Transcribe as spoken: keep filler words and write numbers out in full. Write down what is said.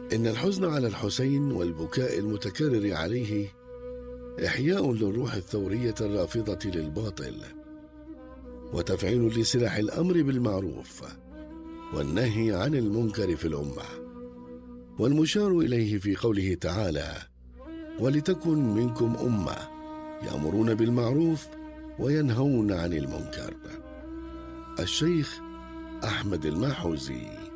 إن الحزن على الحسين والبكاء المتكرر عليه إحياء للروح الثورية الرافضة للباطل، وتفعيل لسلاح الأمر بالمعروف والنهي عن المنكر في الأمة، والمشار إليه في قوله تعالى: ولتكن منكم أمة يأمرون بالمعروف وينهون عن المنكر. الشيخ أحمد الماحوزي.